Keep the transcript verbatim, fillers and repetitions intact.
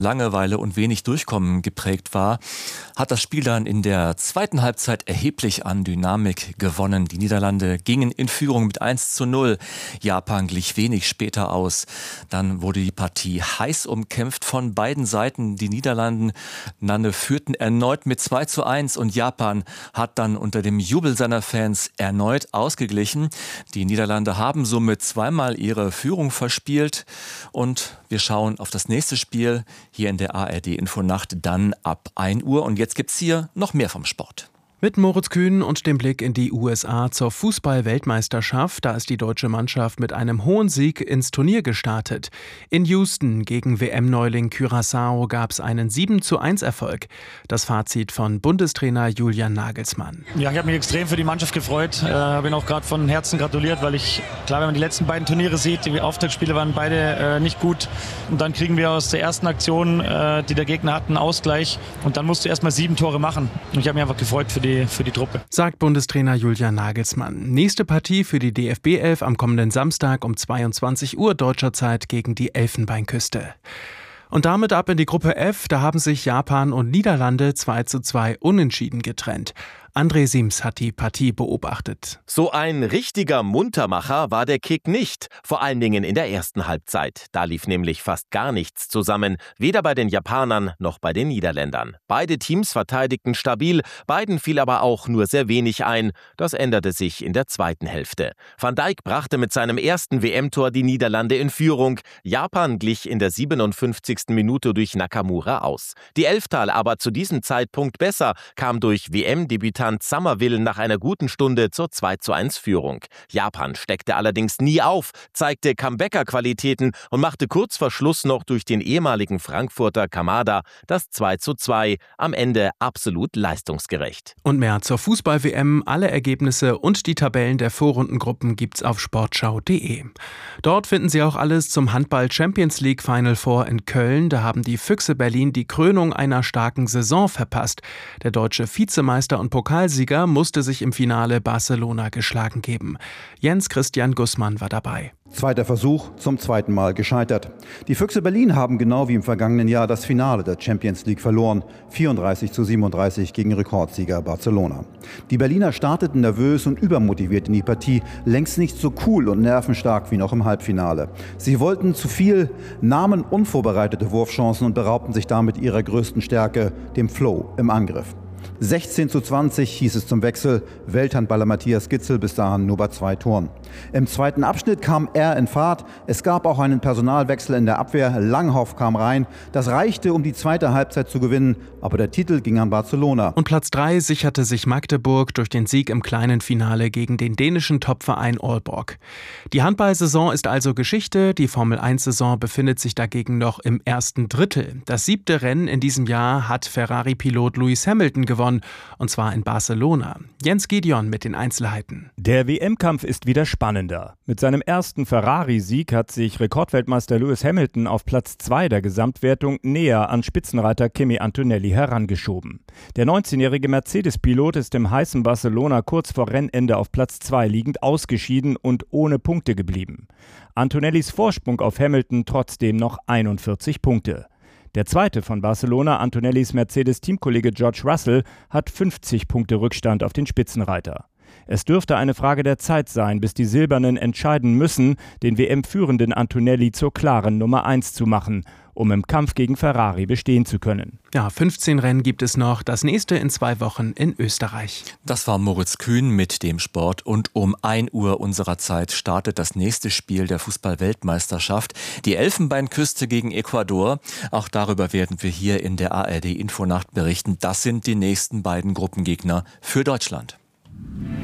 Langeweile und wenig Durchkommen geprägt war, hat das Spiel dann in der zweiten Halbzeit erheblich an Dynamik gewonnen. Die Niederlande gingen in Führung mit eins zu null. Japan glich wenig später aus. Dann wurde die Partie heiß umkämpft von beiden Seiten. Die Niederlande führten erneut mit zwei zu eins und Japan hat dann unter dem Jubel seiner Fans erneut ausgeglichen. Die Niederlande haben somit zweimal ihre Führung verspielt und wir schauen auf das nächste Spiel hier in der A R D-Infonacht dann ab ein Uhr. Und jetzt gibt's hier noch mehr vom Sport. Mit Moritz Kühn und dem Blick in die U S A zur Fußball-Weltmeisterschaft. Da ist die deutsche Mannschaft mit einem hohen Sieg ins Turnier gestartet. In Houston gegen W M-Neuling Curaçao gab es einen sieben zu eins Erfolg. Das Fazit von Bundestrainer Julian Nagelsmann. Ja, ich habe mich extrem für die Mannschaft gefreut. Ich äh, habe ihnen auch gerade von Herzen gratuliert, weil ich, klar, wenn man die letzten beiden Turniere sieht, die Auftaktspiele waren beide äh, nicht gut. Und dann kriegen wir aus der ersten Aktion, äh, die der Gegner hat, einen Ausgleich. Und dann musst du erst mal sieben Tore machen. Und ich habe mich einfach gefreut für die für die Truppe. Sagt Bundestrainer Julian Nagelsmann. Nächste Partie für die D F B elf am kommenden Samstag um zweiundzwanzig Uhr deutscher Zeit gegen die Elfenbeinküste. Und damit ab in die Gruppe F, da haben sich Japan und Niederlande zwei zu zwei unentschieden getrennt. André Siems hat die Partie beobachtet. So ein richtiger Muntermacher war der Kick nicht, vor allen Dingen in der ersten Halbzeit. Da lief nämlich fast gar nichts zusammen, weder bei den Japanern noch bei den Niederländern. Beide Teams verteidigten stabil, beiden fiel aber auch nur sehr wenig ein. Das änderte sich in der zweiten Hälfte. Van Dijk brachte mit seinem ersten W M-Tor die Niederlande in Führung. Japan glich in der siebenundfünfzigsten Minute durch Nakamura aus. Die Elftal aber zu diesem Zeitpunkt besser, kam durch W M-Debütant Summerville nach einer guten Stunde zur zwei zu eins Führung. Japan steckte allerdings nie auf, zeigte Comebacker-Qualitäten und machte kurz vor Schluss noch durch den ehemaligen Frankfurter Kamada das zwei zu zwei, am Ende absolut leistungsgerecht. Und mehr zur Fußball-W M, alle Ergebnisse und die Tabellen der Vorrundengruppen gibt's auf sportschau punkt de. Dort finden Sie auch alles zum Handball-Champions League Final Four in Köln. Da haben die Füchse Berlin die Krönung einer starken Saison verpasst. Der deutsche Vizemeister und Pokal Pokalsieger musste sich im Finale Barcelona geschlagen geben. Jens Christian Gussmann war dabei. Zweiter Versuch, zum zweiten Mal gescheitert. Die Füchse Berlin haben genau wie im vergangenen Jahr das Finale der Champions League verloren. vierunddreißig zu siebenunddreißig gegen Rekordsieger Barcelona. Die Berliner starteten nervös und übermotiviert in die Partie, längst nicht so cool und nervenstark wie noch im Halbfinale. Sie wollten zu viel, nahmen unvorbereitete Wurfchancen und beraubten sich damit ihrer größten Stärke, dem Flow im Angriff. sechzehn zu zwanzig hieß es zum Wechsel. Welthandballer Matthias Gitzel bis dahin nur bei zwei Toren. Im zweiten Abschnitt kam er in Fahrt. Es gab auch einen Personalwechsel in der Abwehr. Langhoff kam rein. Das reichte, um die zweite Halbzeit zu gewinnen. Aber der Titel ging an Barcelona. Und Platz drei sicherte sich Magdeburg durch den Sieg im kleinen Finale gegen den dänischen Topverein Aalborg. Die Handballsaison ist also Geschichte. Die Formel eins Saison befindet sich dagegen noch im ersten Drittel. Das siebte Rennen in diesem Jahr hat Ferrari-Pilot Lewis Hamilton gewonnen, und zwar in Barcelona. Jens Gideon mit den Einzelheiten. Der W M-Kampf ist wieder spannender. Mit seinem ersten Ferrari-Sieg hat sich Rekordweltmeister Lewis Hamilton auf Platz zwei der Gesamtwertung näher an Spitzenreiter Kimi Antonelli herangeschoben. Der neunzehnjährige Mercedes-Pilot ist im heißen Barcelona kurz vor Rennende auf Platz zwei liegend ausgeschieden und ohne Punkte geblieben. Antonellis Vorsprung auf Hamilton trotzdem noch einundvierzig Punkte. Der zweite von Barcelona, Antonellis Mercedes-Teamkollege George Russell, hat fünfzig Punkte Rückstand auf den Spitzenreiter. Es dürfte eine Frage der Zeit sein, bis die Silbernen entscheiden müssen, den W M-führenden Antonelli zur klaren Nummer eins zu machen, um im Kampf gegen Ferrari bestehen zu können. Ja, fünfzehn Rennen gibt es noch, das nächste in zwei Wochen in Österreich. Das war Moritz Kühn mit dem Sport und um ein Uhr unserer Zeit startet das nächste Spiel der Fußball-Weltmeisterschaft. Die Elfenbeinküste gegen Ecuador. Auch darüber werden wir hier in der A R D-Infonacht berichten. Das sind die nächsten beiden Gruppengegner für Deutschland.